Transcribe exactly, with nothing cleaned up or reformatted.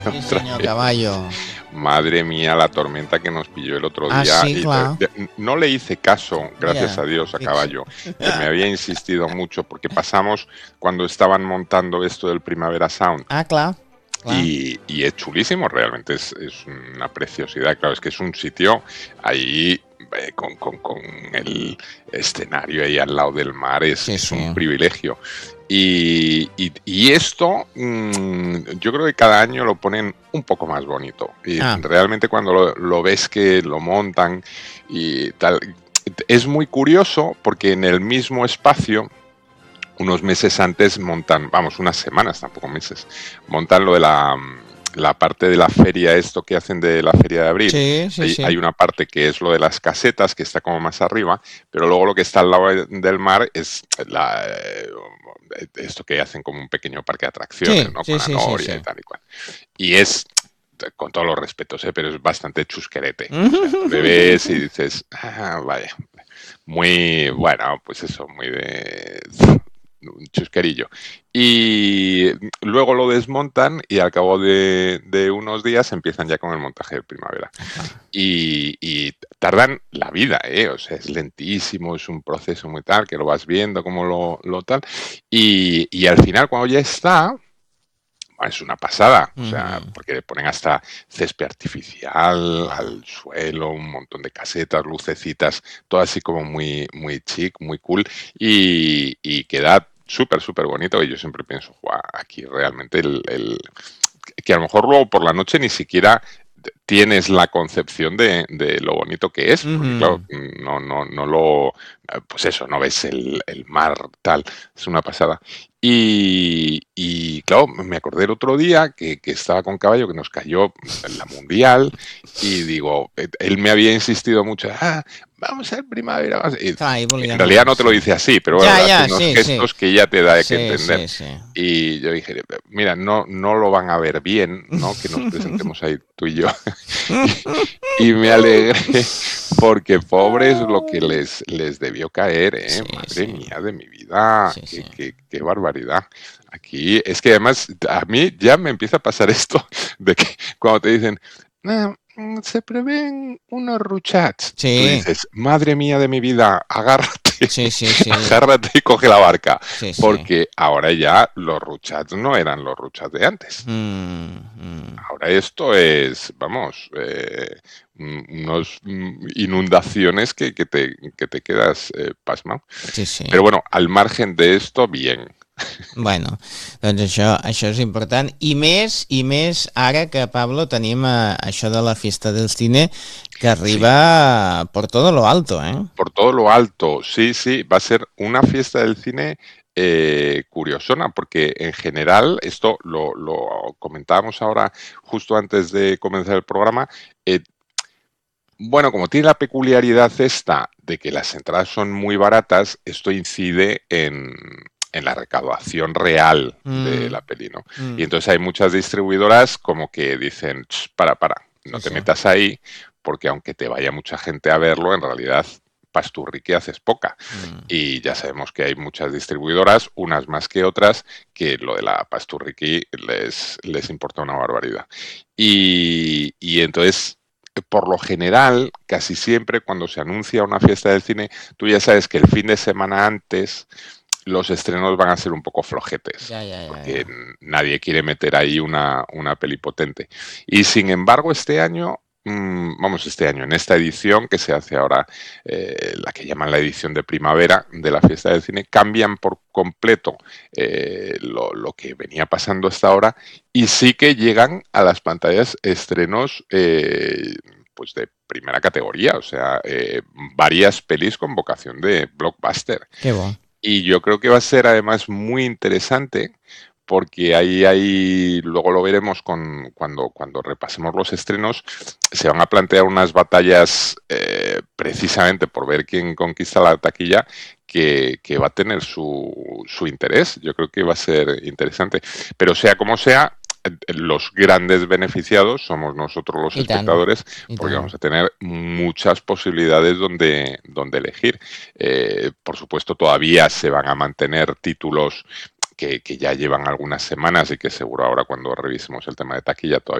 Sí, Otra senyor vez. Caballo. Madre mía, la tormenta que nos pilló el otro Ah, día. sí, Y, clar. eh, de- no le hice caso, gracias Mira, a Dios, a fixa. Caballo, que me había insistido mucho, porque pasamos cuando estaban montando esto del Primavera Sound. Ah, clar, clar. Y, y es chulísimo, realmente es, es una preciosidad. Claro, es que es un sitio ahí eh, con, con- con el escenario ahí al lado del mar, es, Sí, es un sí. privilegio. Y, y- y esto, mm, yo creo que cada año lo ponen un poco más bonito. Y Ah, realmente cuando lo, lo ves que lo montan y tal, es muy curioso porque en el mismo espacio unos meses antes montan, vamos, unas semanas, tampoco meses, montan lo de la, la parte de la feria, esto que hacen de la feria de abril. sí, sí, Hay, hay sí. una parte que es lo de las casetas, que está como más arriba, pero luego lo que está al lado del mar es la, eh, esto que hacen como un pequeño parque de atracciones, Sí, ¿no? sí, Con sí, sí, Anoria sí. y tal y cual. Y es, con todos los respetos, ¿eh? Pero es bastante chusquerete. O sea, tú le ves y dices, ah, vaya, muy, bueno, pues eso, muy de un chusquerillo. Y luego lo desmontan y al cabo de, de unos días empiezan ya con el montaje de primavera. Ah, clar. Y, y tardan la vida, ¿eh? O sea, es lentísimo, es un proceso muy tal, que lo vas viendo como lo, lo tal. Y, y al final, cuando ya está, es una pasada, o sea, Mhm. porque le ponen hasta césped artificial al suelo, un montón de casetas, lucecitas, todo así como muy, muy chic, muy cool, y, y queda súper, súper bonito. Y yo siempre pienso, guau, aquí realmente el, el, que a lo mejor luego por la noche ni siquiera tienes la concepción de, de lo bonito que es, porque claro, Mhm. no, no, no lo, pues eso, no ves el, el mar tal, es una pasada. Y, y, claro, me acordé el otro día que, que estaba con Caballo, que nos cayó en la Mundial, y digo, eh, él me había insistido mucho, ah, vamos al primavera. vamos". Y Clar, hi en volien realidad anar, no te lo sí. dice así, pero bueno, Ja, hace ja, unos sí, sí. gestos que ya te da que Sí, entender. sí, sí. Y yo dije, mira, no, no lo van a ver bien, ¿no? Que nos presentemos ahí tú y yo. Y, y me alegré porque pobres lo que les, les debió caer, ¿eh? Sí, Madre sí. mía de mi vida, Sí, sí. qué, qué, qué barbaridad. Aquí es que además a mí ya me empieza a pasar esto de que cuando te dicen, "Ah, mm, se prevén unos ruchats", tú Sí, dices, madre mía de mi vida, agárrate, sí, sí, sí. agárrate y coge la barca, Sí, sí. porque ahora ya los ruchats no eran los ruchats de antes. Mm, mm. Ahora esto es, vamos, eh, mm, unos mm, inundaciones que, que te, que te quedas eh, pasmado. Sí, sí. Pero bueno, al margen de esto, bien. Bueno, doncs això, això és important. I més, i més ara que, Pablo, tenim eh, això de la Fiesta del Cine que Sí, arriba por todo lo alto, ¿eh? por todo lo alto, sí, sí, va a ser una fiesta del cine eh, curiosona, porque en general, esto lo, lo comentábamos ahora justo antes de comenzar el programa, eh, bueno, como tiene la peculiaridad esta de que las entradas son muy baratas, esto incide en, en la recaudación real de Mm, la peli, ¿no? Y mm. entonces hay muchas distribuidoras como que dicen, "Ch, para, para, no Sí, te sí. metas ahí, porque aunque te vaya mucha gente a verlo, en realidad pasturrique haces poca". Mm. Y ya sabemos que hay muchas distribuidoras, unas más que otras, que lo de la pasturriqui les, les importa una barbaridad. Y, y entonces por lo general, casi siempre cuando se anuncia una fiesta del cine, tú ya sabes que el fin de semana antes los estrenos van a ser un poco flojetes, Ya, ya, ya, porque ya. nadie quiere meter ahí una, una peli potente. Y sin embargo, este año, mmm, vamos, este año, en esta edición que se hace ahora, eh, la que llaman la edición de primavera de la fiesta del cine, cambian por completo eh, lo, lo, que venía pasando hasta ahora y sí que llegan a las pantallas estrenos eh, pues de primera categoría, o sea, eh, varias pelis con vocación de blockbuster. Qué bo. Y yo creo que va a ser además muy interesante porque ahí, ahí luego lo veremos con, cuando, cuando repasemos los estrenos, se van a plantear unas batallas eh, precisamente por ver quién conquista la taquilla que, que va a tener su, su interés. Yo creo que va a ser interesante. Pero sea como sea, los grandes beneficiados somos nosotros los I tant, espectadores i porque tant. vamos a tener muchas posibilidades donde, donde elegir. Eh, por supuesto, todavía se van a mantener títulos que, que ya llevan algunas semanas y que seguro ahora cuando revisemos el tema de taquilla todavía